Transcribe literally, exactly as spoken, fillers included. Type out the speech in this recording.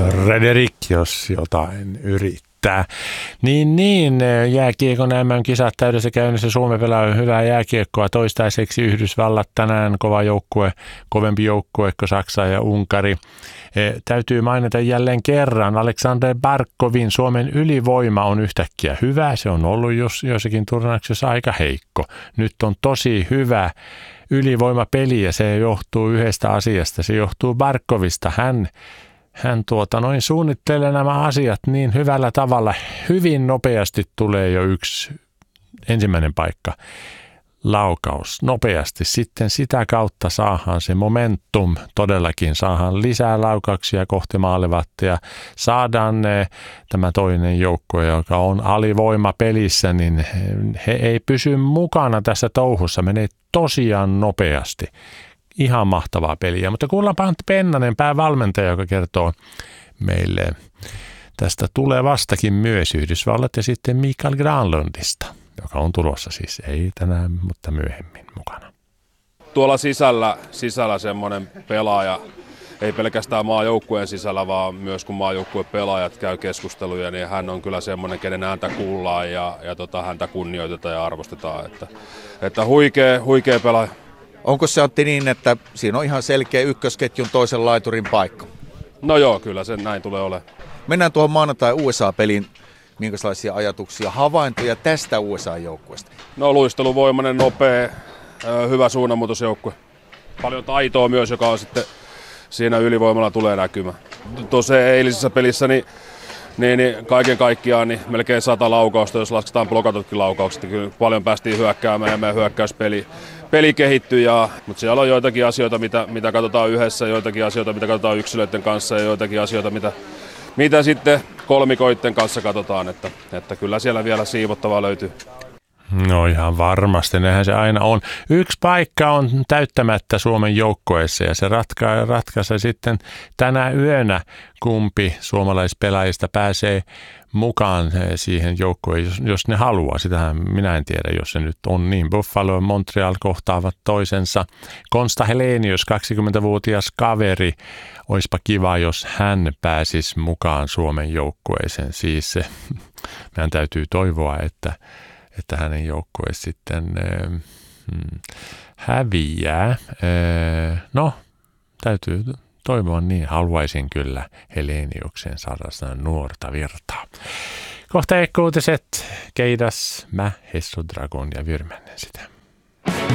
Frederik, jos jotain yrittää. Niin, niin jääkiekon M M-kisat täydessä käynnissä. Suomi pelaa hyvää jääkiekkoa toistaiseksi. Yhdysvallat tänään kova joukkue, kovempi joukkue kuin Saksa ja Unkari. E, täytyy mainita jälleen kerran, Aleksander Barkovin Suomen ylivoima on yhtäkkiä hyvä. Se on ollut jos, jossakin turnauksessa aika heikko. Nyt on tosi hyvä ylivoimapeli ja se johtuu yhdestä asiasta. Se johtuu Barkovista. Hän Hän tuota noin suunnittelee nämä asiat niin hyvällä tavalla. Hyvin nopeasti tulee jo yksi ensimmäinen paikka. Laukaus nopeasti. Sitten sitä kautta saadaan se momentum. Todellakin saadaan lisää laukauksia kohti maalivahteja. Saadaan ne, tämä toinen joukko, joka on alivoima pelissä, niin he ei pysy mukana tässä touhussa. Menee tosiaan nopeasti. Ihan mahtavaa peliä, mutta kuullaanpa Antti Pennanen, päävalmentaja, joka kertoo meille tästä tulevastakin myös Yhdysvallat ja sitten Mikael Granlundista, joka on tulossa siis, ei tänään, mutta myöhemmin mukana. Tuolla sisällä, sisällä semmoinen pelaaja, ei pelkästään maajoukkueen sisällä, vaan myös kun maajoukkueen pelaajat käy keskusteluja, niin hän on kyllä semmoinen, kenen ääntä kuullaan ja, ja tota, häntä kunnioitetaan ja arvostetaan, että, että huikea, huikea pelaaja. Onko se, Antti, niin, että siinä on ihan selkeä ykkösketjun toisen laiturin paikka? No joo, kyllä se näin tulee olemaan. Mennään tuohon maanantai U S A-peliin. Minkälaisia ajatuksia, havaintoja tästä U S A-joukkueesta? No luisteluvoimainen, nopea, hyvä suunnanmuutosjoukkue. Paljon taitoa myös, joka on sitten siinä ylivoimalla tulee näkymään. Tuossa eilisessä pelissä niin, niin, niin kaiken kaikkiaan niin melkein sata laukausta, jos lasketaan blokatutkin laukaukset. Kyllä paljon päästiin hyökkäämään ja meidän hyökkäyspeli peli kehittyi, ja, mutta siellä on joitakin asioita, mitä, mitä katsotaan yhdessä, joitakin asioita, mitä katsotaan yksilöiden kanssa ja joitakin asioita, mitä, mitä sitten kolmikoiden kanssa katsotaan, että, että kyllä siellä vielä siivottavaa löytyy. No ihan varmasti, nehän se aina on. Yksi paikka on täyttämättä Suomen joukkueessa ja se ratkaa, ratkaisee sitten tänä yönä, kumpi suomalaispelaajista pääsee mukaan siihen joukkueen, jos, jos ne haluaa. Sitähän minä en tiedä, jos se nyt on niin. Buffalo ja Montreal kohtaavat toisensa. Konsta Helenius, kaksikymmentävuotias kaveri. Oispa kiva, jos hän pääsisi mukaan Suomen joukkueeseen. Siis se, meidän täytyy toivoa, että että hänen joukkue sitten äh, häviää. Äh, no, täytyy toivoa niin. Haluaisin kyllä Heleniuksen saada nuorta virtaa. Kohta uutiset. Keidas, mä, Hessu Dragon ja Vyrmännen sitä.